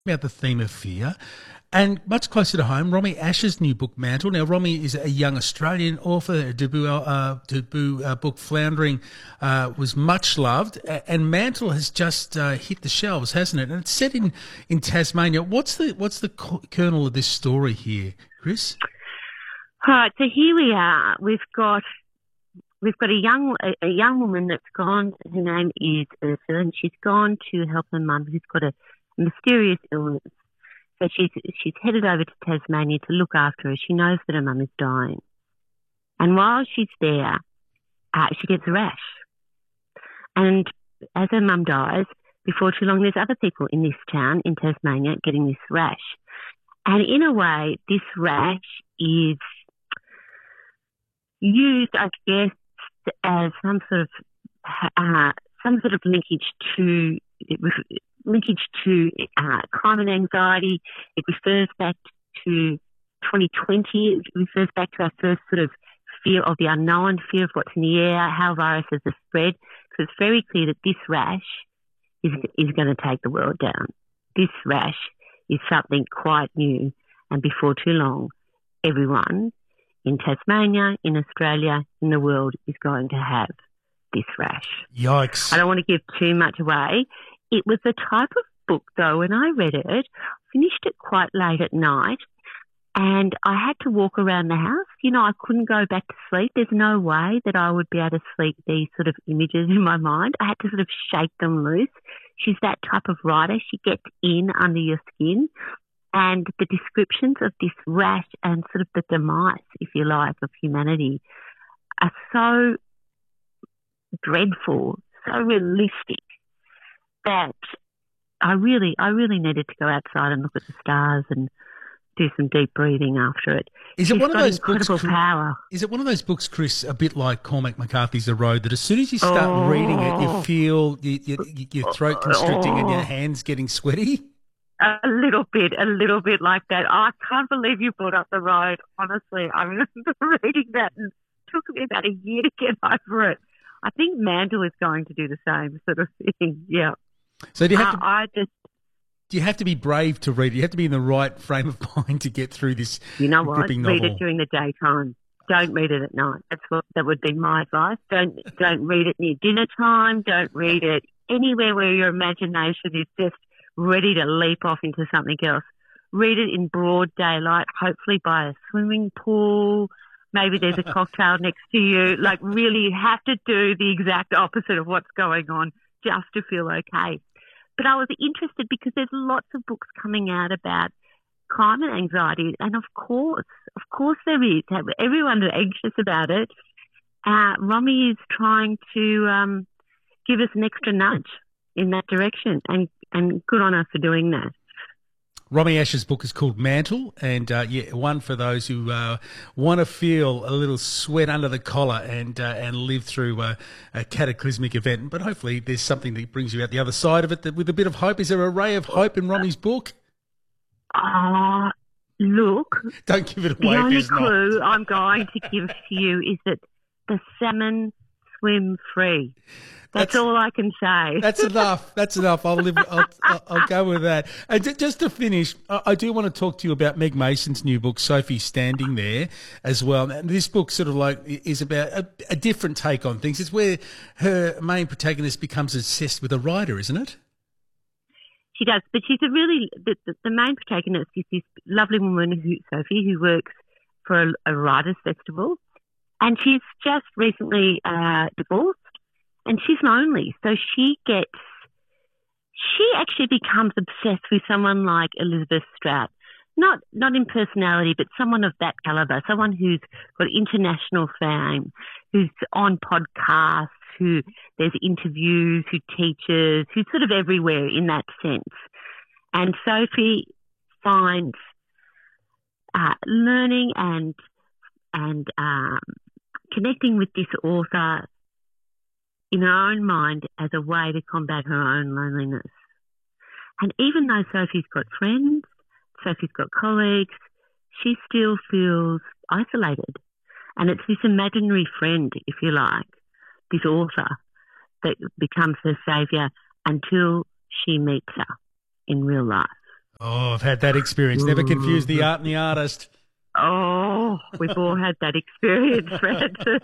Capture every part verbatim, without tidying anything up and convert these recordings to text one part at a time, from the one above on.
about the theme of fear. And much closer to home, Romy Ash's new book, Mantle. Now, Romy is a young Australian author. Her debut, uh, debut uh, book, Floundering, uh, was much loved. And Mantle has just uh, hit the shelves, hasn't it? And it's set in, in Tasmania. What's the what's the kernel of this story here, Chris? All right, so here we are. We've got we've got a young a, a young woman that's gone. Her name is Ursula, and she's gone to help her mum, who's got a mysterious illness. So she's she's headed over to Tasmania to look after her. She knows that her mum is dying. And while she's there, uh, she gets a rash. And as her mum dies, before too long, there's other people in this town, in Tasmania, getting this rash. And in a way, this rash is used, I guess, as some sort of uh, some sort of linkage to linkage to uh, crime and anxiety. It refers back to twenty twenty. It refers back to our first sort of fear of the unknown, fear of what's in the air, how viruses are spread. So it's very clear that this rash is is going to take the world down. This rash is something quite new, and before too long, everyone in Tasmania, in Australia, in the world is going to have this rash. Yikes. I don't want to give too much away. It was the type of book, though, when I read it, I finished it quite late at night, and I had to walk around the house. You know, I couldn't go back to sleep. There's no way that I would be able to sleep these sort of images in my mind. I had to sort of shake them loose. She's that type of writer. She gets in under your skin. And the descriptions of this rash and sort of the demise, if you like, of humanity are so dreadful, so realistic that I really, I really needed to go outside and look at the stars and do some deep breathing after it. Is it She's one of got those incredible books? power. Is it one of those books, Chris? A bit like Cormac McCarthy's The Road, that as soon as you start Oh. reading it, you feel you, you, your throat constricting and your Oh. hands getting sweaty. A little bit, a little bit like that. Oh, I can't believe you brought up The Road. Honestly, I remember reading that and it took me about a year to get over it. I think Mantle is going to do the same sort of thing. Yeah. So do you have Uh, to? I just, Do you have to be brave to read it? You have to be in the right frame of mind to get through this you know what? gripping Read novel. it during the daytime. Don't read it at night. That's what that would be my advice. Don't don't read it near dinner time. Don't read it anywhere where your imagination is just ready to leap off into something else. Read it in broad daylight, hopefully by a swimming pool. Maybe there's a cocktail next to you. Like, really, you have to do the exact opposite of what's going on just to feel okay. But I was interested because there's lots of books coming out about crime and anxiety, and of course, of course there is. Everyone's anxious about it. Uh, Romy is trying to um, give us an extra nudge in that direction, and, and good on her for doing that. Romy Ash's book is called Mantle, and uh, yeah, one for those who uh, want to feel a little sweat under the collar and uh, and live through a, a cataclysmic event. But hopefully, there's something that brings you out the other side of it that, with a bit of hope. Is there a ray of hope in Romy's book? Ah, uh, look. Don't give it The away. only There's clue not. I'm going to give to you is that the salmon swim free. That's, That's- all I can say. That's enough. That's enough. I'll live. I'll, I'll, I'll go with that. And ju- just to finish, I, I do want to talk to you about Meg Mason's new book, Sophie Standing There, as well. And this book sort of like is about a, a different take on things. It's where her main protagonist becomes obsessed with a writer, isn't it? She does, but she's a really the, the, the main protagonist is this lovely woman, who Sophie, who works for a, a writers' festival, and she's just recently uh, divorced. And she's lonely, so she gets, she actually becomes obsessed with someone like Elizabeth Strout. Not not in personality, but someone of that caliber, someone who's got international fame, who's on podcasts, who there's interviews, who teaches, who's sort of everywhere in that sense. And Sophie finds uh, learning and and um, connecting with this author in her own mind as a way to combat her own loneliness. And even though Sophie's got friends, Sophie's got colleagues, she still feels isolated. And it's this imaginary friend, if you like, this author, that becomes her saviour until she meets her in real life. Oh, I've had that experience. Never confuse the art and the artist. Oh, we've all had that experience, Francis.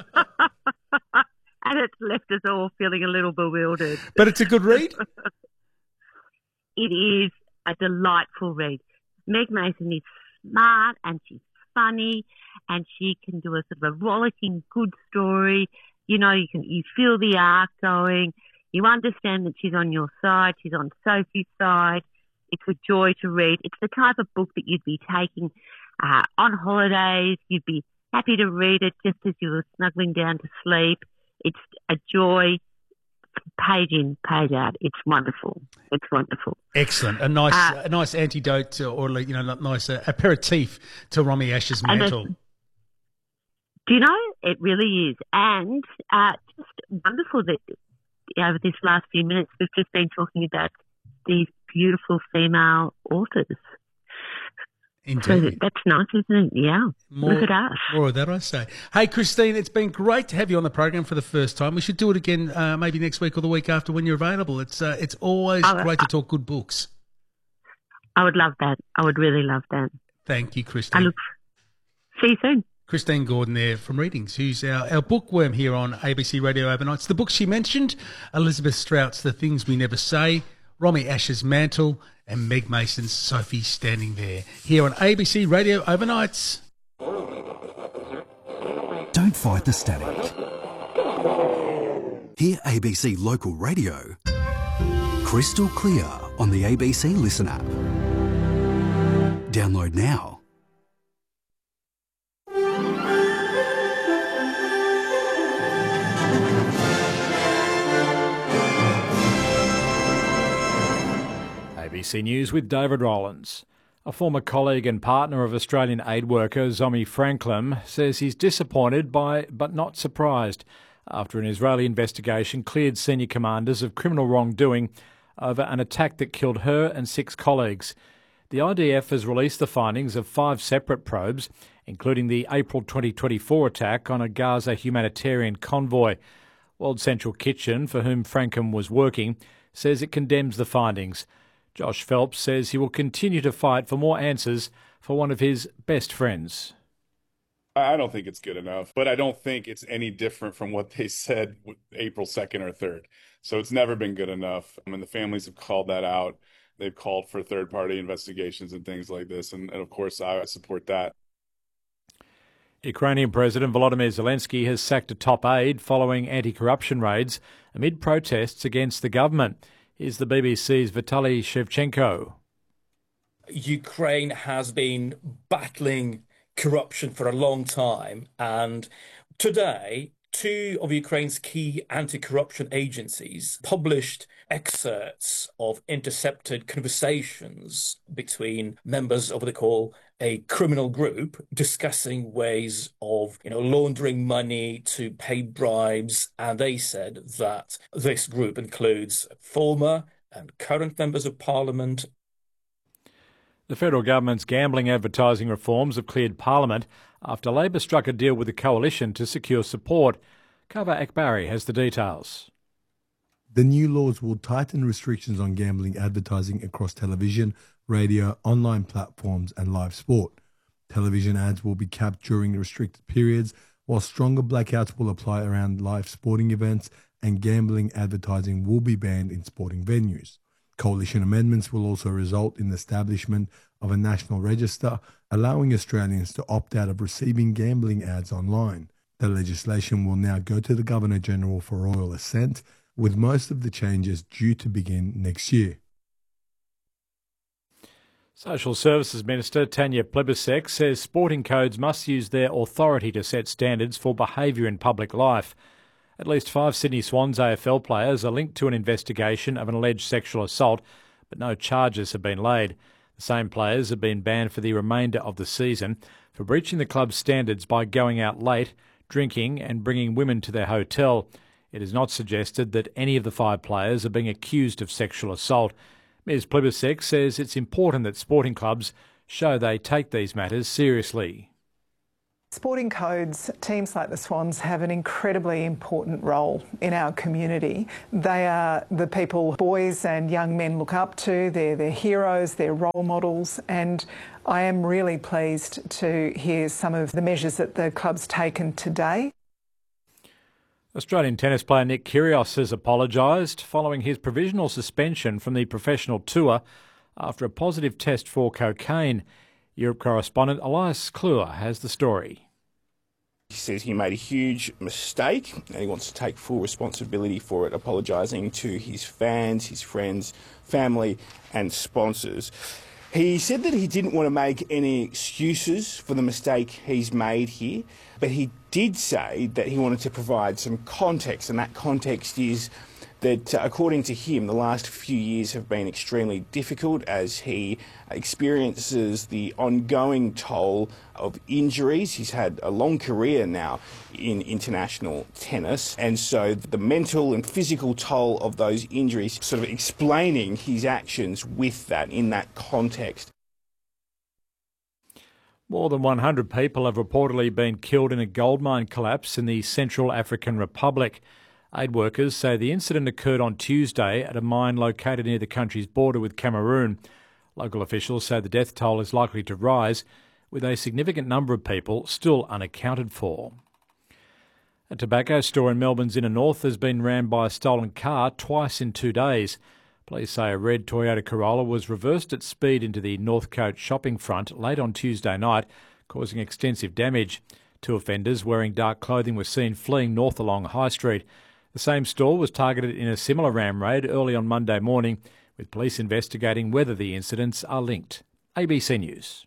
And it's left us all feeling a little bewildered. But it's a good read. It is a delightful read. Meg Mason is smart and she's funny and she can do a sort of a rollicking good story. You know, you can you feel the arc going. You understand that she's on your side. She's on Sophie's side. It's a joy to read. It's the type of book that you'd be taking uh, on holidays. You'd be happy to read it just as you were snuggling down to sleep. It's a joy, page in, page out. It's wonderful. It's wonderful. Excellent. A nice, uh, a nice antidote to, or you know, not nice uh, aperitif to Romy Ash's Mantle. Do you know, it really is, and uh, just wonderful that over this last few minutes we've just been talking about these beautiful female authors. Indeed. So that's nice, isn't it? Yeah. More, Look at us. More of that, I say. Hey, Christine, it's been great to have you on the program for the first time. We should do it again uh, maybe next week or the week after when you're available. It's uh, it's always I, great to talk good books. I would love that. I would really love that. Thank you, Christine. I look. See you soon. Christine Gordon there from Readings, who's our, our bookworm here on A B C Radio Overnights. The books she mentioned, Elizabeth Strout's The Things We Never Say, Romy Ash's Mantle, and Meg Mason's Sophie Standing There, here on A B C Radio Overnights. Don't fight the static. Hear A B C Local Radio crystal clear on the A B C Listen app. Download now. A B C News with David Rollins. A former colleague and partner of Australian aid worker Zomi Franklin says he's disappointed by but not surprised after an Israeli investigation cleared senior commanders of criminal wrongdoing over an attack that killed her and six colleagues. The I D F has released the findings of five separate probes, including the April twenty twenty-four attack on a Gaza humanitarian convoy. World Central Kitchen, for whom Franklin was working, says it condemns the findings. Josh Phelps says he will continue to fight for more answers for one of his best friends. I don't think it's good enough, but I don't think it's any different from what they said April second or third. So it's never been good enough. I mean, the families have called that out. They've called for third-party investigations and things like this. And, and of course, I support that. Ukrainian President Volodymyr Zelensky has sacked a top aide following anti-corruption raids amid protests against the government. Here's the B B C's Vitaly Shevchenko. Ukraine has been battling corruption for a long time, and today two of Ukraine's key anti-corruption agencies published excerpts of intercepted conversations between members of what they call a criminal group discussing ways of, you know, laundering money to pay bribes. And they said that this group includes former and current members of parliament. The federal government's gambling advertising reforms have cleared Parliament after Labor struck a deal with the coalition to secure support. Kava Akbari has the details. The new laws will tighten restrictions on gambling advertising across television, radio, online platforms and live sport. Television ads will be capped during restricted periods, while stronger blackouts will apply around live sporting events, and gambling advertising will be banned in sporting venues. Coalition amendments will also result in the establishment of a national register, allowing Australians to opt out of receiving gambling ads online. The legislation will now go to the Governor-General for royal assent, with most of the changes due to begin next year. Social Services Minister Tanya Plibersek says sporting codes must use their authority to set standards for behaviour in public life. At least five Sydney Swans A F L players are linked to an investigation of an alleged sexual assault, but no charges have been laid. The same players have been banned for the remainder of the season for breaching the club's standards by going out late, drinking and bringing women to their hotel. It is not suggested that any of the five players are being accused of sexual assault. Miz Plibersek says it's important that sporting clubs show they take these matters seriously. Sporting codes, teams like the Swans have an incredibly important role in our community. They are the people boys and young men look up to, they're their heroes, they're role models, and I am really pleased to hear some of the measures that the club's taken today. Australian tennis player Nick Kyrgios has apologised following his provisional suspension from the professional tour after a positive test for cocaine. Europe correspondent Elias Kluwer has the story. He says he made a huge mistake and he wants to take full responsibility for it, apologising to his fans, his friends, family and sponsors. He said that he didn't want to make any excuses for the mistake he's made here, but he did say that he wanted to provide some context, and that context is that, uh, according to him, the last few years have been extremely difficult as he experiences the ongoing toll of injuries. He's had a long career now in international tennis, and so the mental and physical toll of those injuries, sort of explaining his actions with that, in that context. More than one hundred people have reportedly been killed in a gold mine collapse in the Central African Republic. Aid workers say the incident occurred on Tuesday at a mine located near the country's border with Cameroon. Local officials say the death toll is likely to rise, with a significant number of people still unaccounted for. A tobacco store in Melbourne's inner north has been rammed by a stolen car twice in two days. Police say a red Toyota Corolla was reversed at speed into the Northcote shopping front late on Tuesday night, causing extensive damage. Two offenders wearing dark clothing were seen fleeing north along High Street. The same store was targeted in a similar ram raid early on Monday morning, with police investigating whether the incidents are linked. A B C News.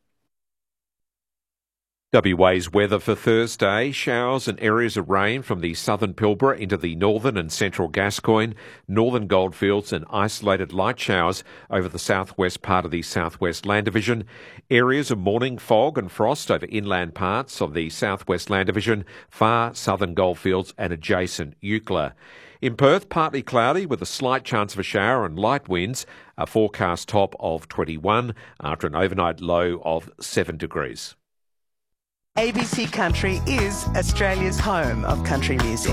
W A's weather for Thursday: showers and areas of rain from the southern Pilbara into the northern and central Gascoyne, northern Goldfields, and isolated light showers over the southwest part of the southwest Land Division. Areas of morning fog and frost over inland parts of the southwest Land Division, far southern Goldfields and adjacent Eucla. In Perth, partly cloudy with a slight chance of a shower and light winds, a forecast top of twenty-one after an overnight low of seven degrees. A B C Country is Australia's home of country music.